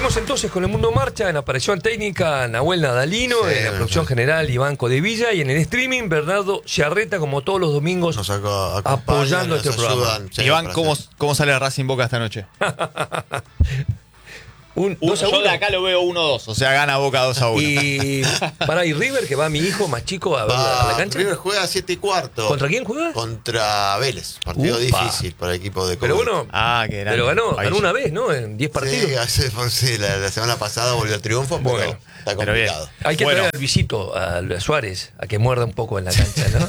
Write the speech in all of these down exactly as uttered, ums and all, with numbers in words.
Volvemos entonces con El Mundo Marcha. En la operación técnica, Nahuel Nadalino. Sí, en la producción sí. general, Iván Codevilla. Y en el streaming, Bernardo Ciarreta, como todos los domingos, nos apoyando este programa. Iván, ¿cómo, ¿cómo sale Racing Boca esta noche? Un, un, yo de acá lo veo uno dos, o sea, gana Boca dos a uno. Y para ir River, que va mi hijo más chico a ver va, a la cancha. River juega a siete y cuarto. ¿Contra quién juega? Contra Vélez. Partido Upa. difícil para el equipo de Pero bueno, ah, qué pero ganó, ganó una vez, ¿no? En diez partidos. Sí, hace, sí la, la semana pasada volvió al triunfo, pero bueno, está complicado. Hay que bueno. traer al visito a Suárez a que muerda un poco en la cancha, ¿no?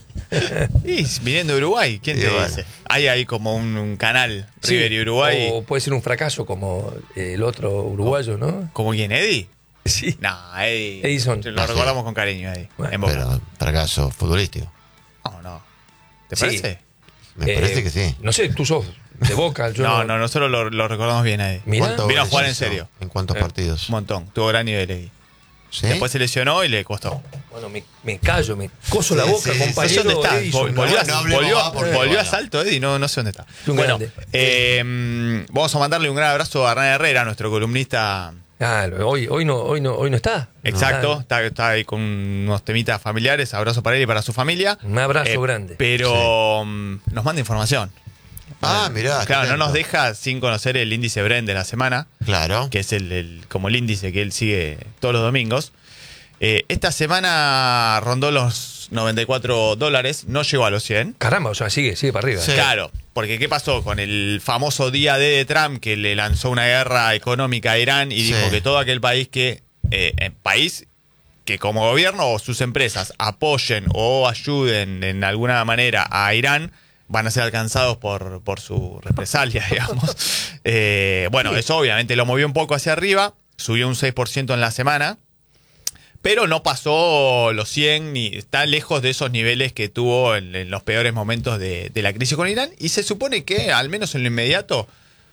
Y viniendo de Uruguay, ¿quién sí, te bueno. dice? Hay ahí como un, un canal, sí, River y Uruguay. O puede ser un fracaso como el otro uruguayo, ¿no? ¿Como quién? ¿Eddie? Sí. No, Eddie. Edison. Lo recordamos con cariño, Eddie. Bueno, pero fracaso futbolístico. No, no. ¿Te sí. parece? Me eh, parece que sí. No sé, tú sos de Boca. Yo no, no, no, nosotros lo, lo recordamos bien, Eddie. Vino a jugar en serio. ¿En cuántos eh, partidos? Un montón. Tuvo gran nivel, Eddie. ¿Sí? Después se lesionó y le costó. Bueno, me, me callo, me coso la boca, sí, compañero. No sé dónde está. Vol, volvió, no, a, no volvió, a, volvió bueno. a salto, Eddie, no, no sé dónde está. Un bueno, grande. eh, vamos a mandarle un gran abrazo a Hernán Herrera, nuestro columnista. Ah, hoy, hoy, no, hoy, no, hoy no está. Exacto, no. está, está ahí con unos temitas familiares. Abrazo para él y para su familia. Un abrazo eh, grande. Pero sí. nos manda información. Ah, mirá. Claro, no nos deja sin conocer el índice Brent de la semana. Claro. Que es el, el como el índice que él sigue todos los domingos. Eh, esta semana rondó los noventa y cuatro dólares, no llegó a los cien. Caramba, o sea, sigue, sigue para arriba. Sí. Claro, porque ¿qué pasó con el famoso día D de Trump que le lanzó una guerra económica a Irán y sí. dijo que todo aquel país que, eh, país que como gobierno o sus empresas apoyen o ayuden en alguna manera a Irán, van a ser alcanzados por, por su represalia, digamos. Eh, bueno, sí. eso obviamente lo movió un poco hacia arriba, subió un seis por ciento en la semana. Pero no pasó los cien, ni está lejos de esos niveles que tuvo en, en los peores momentos de, de la crisis con Irán. Y se supone que, al menos en lo inmediato,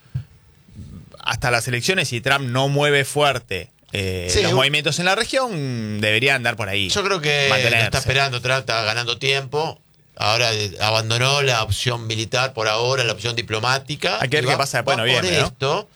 hasta las elecciones, si Trump no mueve fuerte eh, sí, los un... movimientos en la región, debería andar por ahí. Yo creo que lo está esperando, Trump está ganando tiempo. Ahora abandonó la opción militar por ahora, la opción diplomática. Hay que ver qué pasa después, no viene, ¿no? Esto.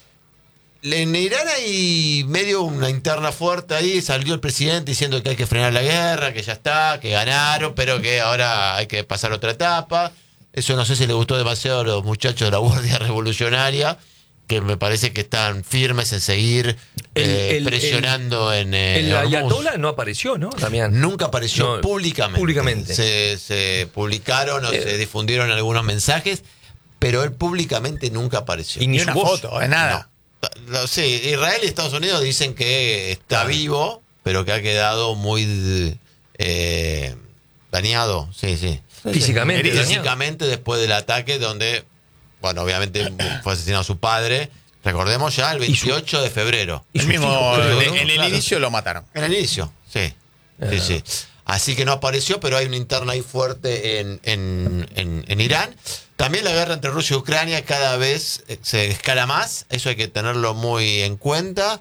En Irán hay medio una interna fuerte ahí, salió el presidente diciendo que hay que frenar la guerra, que ya está, que ganaron, pero que ahora hay que pasar otra etapa. Eso no sé si le gustó demasiado a los muchachos de la Guardia Revolucionaria, que me parece que están firmes en seguir el, eh, el, presionando el, en eh, El Ayatollah no apareció, ¿no, Damián? Nunca apareció no, públicamente. Públicamente. Se, se publicaron o eh, se difundieron algunos mensajes, pero él públicamente nunca apareció. Y ni una foto, de nada. No. Sí, Israel y Estados Unidos dicen que está vivo, pero que ha quedado muy eh, dañado, sí, sí. Físicamente. Físicamente después del ataque donde, bueno, obviamente fue asesinado su padre. Recordemos ya el veintiocho de febrero. Y el mismo, creo, en, ¿no? en el claro. inicio lo mataron. En el inicio, sí. Uh-huh. Sí, sí. Así que no apareció, pero hay una interna ahí fuerte en, en, en, en Irán. También la guerra entre Rusia y Ucrania cada vez se escala más, eso hay que tenerlo muy en cuenta.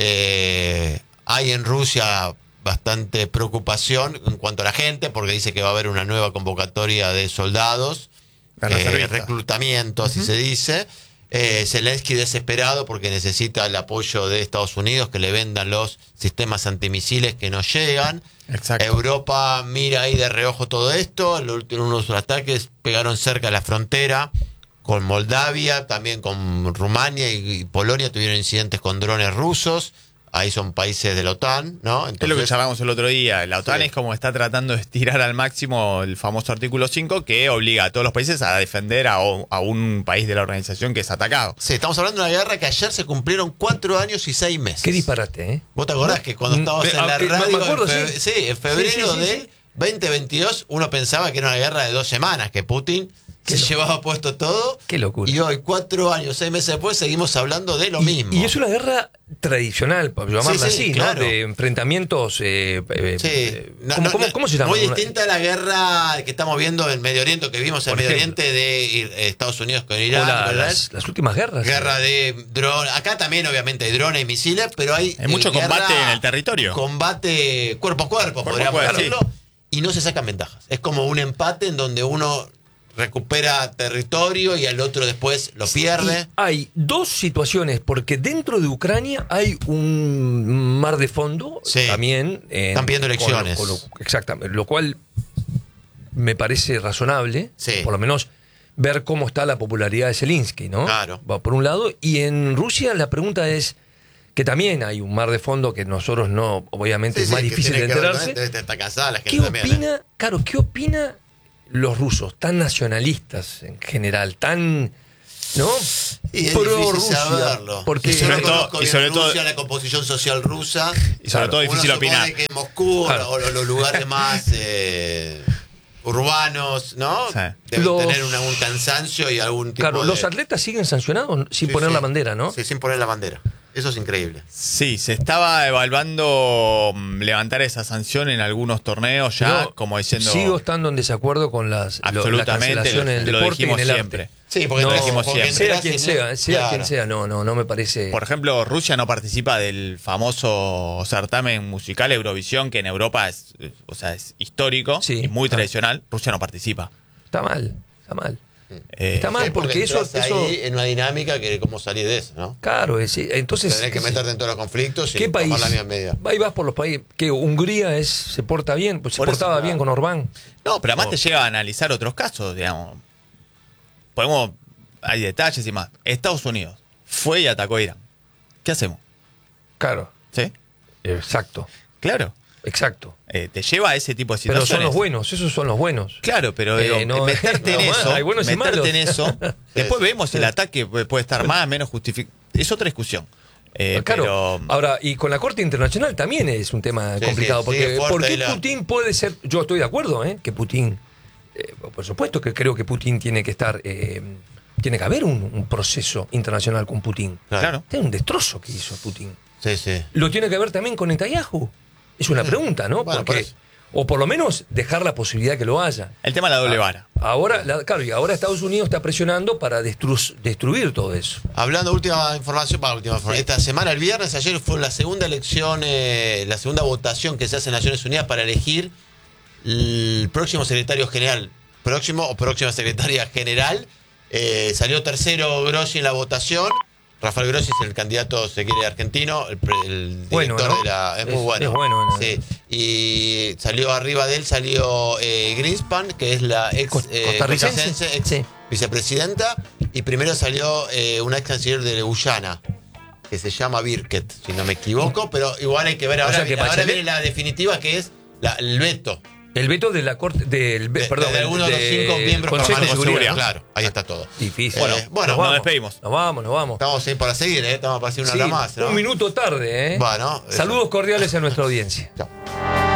Eh, hay en Rusia bastante preocupación en cuanto a la gente, porque dice que va a haber una nueva convocatoria de soldados, eh, reclutamiento, así uh-huh. se dice. Eh, Zelensky desesperado porque necesita el apoyo de Estados Unidos, que le vendan los sistemas antimisiles que no llegan. Exacto. Europa mira ahí de reojo todo esto. Los últimos ataques pegaron cerca de la frontera con Moldavia, también con Rumania y, y Polonia tuvieron incidentes con drones rusos. Ahí son países de la OTAN, ¿no? Entonces, es lo que charlamos el otro día. La OTAN sí. es como está tratando de estirar al máximo el famoso artículo cinco que obliga a todos los países a defender a, a un país de la organización que es atacado. Sí, estamos hablando de una guerra que ayer se cumplieron cuatro años y seis meses. Qué disparate, ¿eh? ¿Vos te acordás que cuando estábamos me, en la me, radio, me acuerdo, en fe, sí. sí, en febrero sí, sí, sí, de sí. veinte veintidós, uno pensaba que era una guerra de dos semanas, que Putin se Qué llevaba lo... puesto todo. Qué locura. Y hoy, cuatro años, seis meses después, seguimos hablando de lo y, mismo. Y es una guerra tradicional, por llamarla sí, sí, así, claro. ¿no? De enfrentamientos. Eh, eh, sí. No, ¿cómo, no, cómo, ¿Cómo se llama? Muy distinta a la guerra que estamos viendo en Medio Oriente, que vimos en por Medio ejemplo. Oriente de Estados Unidos con Irán. La, las, las últimas guerras. Guerra de drones. Acá también, obviamente, hay drones y misiles, pero hay. Hay mucho guerra, combate en el territorio. Combate cuerpo a cuerpo, cuerpo podríamos decirlo. Sí. Y no se sacan ventajas. Es como un empate en donde uno recupera territorio y el otro después lo pierde. Y hay dos situaciones, porque dentro de Ucrania hay un mar de fondo sí. también. En, Están pidiendo elecciones. Con lo, con lo, exactamente, lo cual me parece razonable, sí. por lo menos ver cómo está la popularidad de Zelensky, ¿no? Claro. Va por un lado, y en Rusia la pregunta es que también hay un mar de fondo que nosotros no, obviamente sí, es sí, más difícil de enterarse. Está casada la gente ¿Qué también, opina, ¿eh? claro, qué opina los rusos, tan nacionalistas en general, tan, ¿no? Y es pro difícil Rusia, saberlo. porque y sobre todo, y sobre Rusia, todo la composición social rusa, y sobre claro, todo difícil uno opinar. supone que Moscú claro. o los, los lugares más eh, urbanos, ¿no? Sí. Deben Los, tener una, un cansancio y algún tipo claro, de... los atletas siguen sancionados sin sí, poner sí. la bandera, ¿no? Sí, sin poner la bandera. Eso es increíble. Sí, se estaba evaluando levantar esa sanción en algunos torneos ya, Yo como diciendo... sigo estando en desacuerdo con las, absolutamente, las cancelaciones del lo deporte y en dijimos el siempre. arte. Sí, porque No, entras- dijimos porque siempre. sea entras quien en- sea, sea claro. quien sea, no, no, no me parece. Por ejemplo, Rusia no participa del famoso certamen musical Eurovisión, que en Europa es, o sea, es histórico Sí, y muy claro. tradicional. Rusia no participa. Está mal, está mal. Eh, Está mal Sí, porque eso, entras eso ahí en una dinámica que cómo salir de eso, ¿no? claro, es, entonces Tenés que meterte en todos los conflictos y ¿qué país? tomar la misma medida. Ahí vas por los países. ¿Qué? ¿Hungría es, se porta bien? Pues se Por eso, portaba claro. bien con Orbán. No, pero además Oh. te llega a analizar otros casos, digamos. Podemos, hay detalles y más. Estados Unidos fue y atacó a Irán. ¿Qué hacemos? Claro, ¿Sí? exacto, Claro. exacto. Eh, te lleva a ese tipo de Pero situaciones. son los buenos, esos son los buenos. Claro, pero Eh, digo, no, meterte en no, eso, hay buenos y meterte malos. en eso, después vemos si el Sí. ataque puede puede estar más, menos justificado. Es otra discusión. Eh, Claro, pero ahora, y con la Corte Internacional también es un tema Sí, complicado, sí, porque sigue fuerte ¿por qué ahí la- Putin puede ser? Yo estoy de acuerdo, ¿eh? Que Putin, eh, por supuesto que creo que Putin tiene que estar, eh, tiene que haber un, un proceso internacional con Putin. claro. Es un destrozo que hizo Putin. Sí, sí. Lo tiene que ver también con Netanyahu. Es una pregunta, ¿no? Bueno, Porque, por eso. o por lo menos dejar la posibilidad que lo haya. El tema de la doble vara. Ahora, la- claro, y ahora Estados Unidos está presionando para destru- destruir todo eso. Hablando, última información, para última información. Esta semana, el viernes, ayer fue la segunda elección, eh, la segunda votación que se hace en Naciones Unidas para elegir el próximo secretario general, próximo o próxima secretaria general. Eh, salió tercero Grossi en la votación. Rafael Grossi es el candidato, se quiere, argentino, el, pre- el Bueno, director ¿no? de la... Es, Es- muy bueno. es bueno, ¿no? Sí. Y salió arriba de él, salió eh, Greenspan, que es la ex Cos- eh, costarricense. costarricense, ex Sí. vicepresidenta. Y primero salió eh, una ex canciller de Guyana, que se llama Birket, si no me equivoco, pero igual hay que ver O ahora, sea que ahora Bachelet- viene la definitiva, que es la, el veto. El veto de la Corte, del, De, perdón, de algunos de los cinco miembros Consejo de permanentes. Seguridad, ¿no? Claro, ahí está todo. Difícil. Bueno, Eh, bueno, nos nos vamos. despedimos. Nos vamos, nos vamos. Estamos ahí para seguir, ¿eh? Estamos para hacer una Sí, hora más, ¿no? Un minuto tarde, ¿eh? Bueno, eso. Saludos cordiales a nuestra audiencia. Chao.